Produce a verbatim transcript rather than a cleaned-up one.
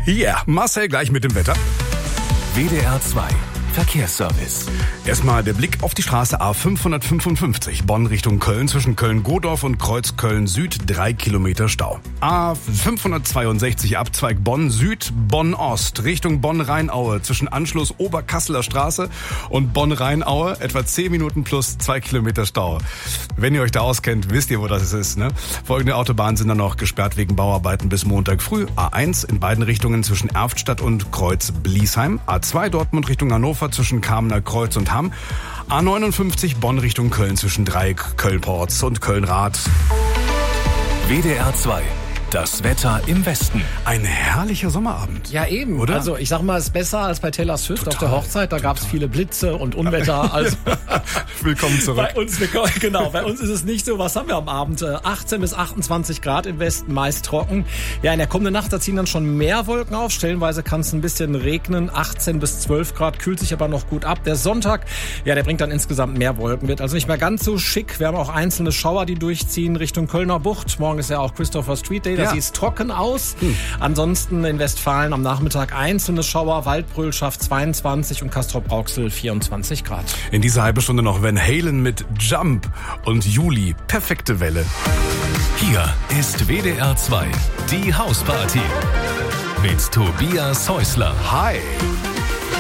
Ja, yeah, Marcel gleich mit dem Wetter. W D R zwei Verkehrsservice. Erstmal der Blick auf die Straße A fünfhundertfünfundfünfzig, Bonn Richtung Köln, zwischen Köln-Godorf und Kreuz Köln-Süd, drei Kilometer Stau. A fünfhundertzweiundsechzig, Abzweig Bonn-Süd, Bonn-Ost, Richtung Bonn-Rheinaue, zwischen Anschluss Oberkasseler Straße und Bonn-Rheinaue, etwa zehn Minuten plus zwei Kilometer Stau. Wenn ihr euch da auskennt, wisst ihr, wo das ist, ne? Folgende Autobahnen sind dann noch gesperrt wegen Bauarbeiten bis Montag früh. A eins in beiden Richtungen zwischen Erftstadt und Kreuz-Bliesheim, A zwei Dortmund Richtung Hannover zwischen Kamener Kreuz und Hamm, A neunundfünfzig Bonn Richtung Köln zwischen Dreieck, Köln-Porz und Köln-Rath. W D R zwei. Das Wetter im Westen. Ein herrlicher Sommerabend. Ja, eben. Oder? Also ich sag mal, es ist besser als bei Taylor Swift Total, auf der Hochzeit. Da gab es viele Blitze und Unwetter. Also willkommen zurück. Bei uns, genau, bei uns ist es nicht so. Was haben wir am Abend? achtzehn bis achtundzwanzig Grad im Westen, meist trocken. Ja, in der kommenden Nacht, da ziehen dann schon mehr Wolken auf. Stellenweise kann es ein bisschen regnen. achtzehn bis zwölf Grad, kühlt sich aber noch gut ab. Der Sonntag, ja, der bringt dann insgesamt mehr Wolken. Wird also nicht mehr ganz so schick. Wir haben auch einzelne Schauer, die durchziehen Richtung Kölner Bucht. Morgen ist ja auch Christopher Street Day. Da ja. sieht es trocken aus. Hm. Ansonsten in Westfalen am Nachmittag einzelne Schauer, Waldbröl schafft zweiundzwanzig und Castrop-Rauxel vierundzwanzig Grad. In dieser halben Stunde noch Van Halen mit Jump und Juli, perfekte Welle. Hier ist W D R zwei, die Hausparty mit Tobias Häusler. Hi.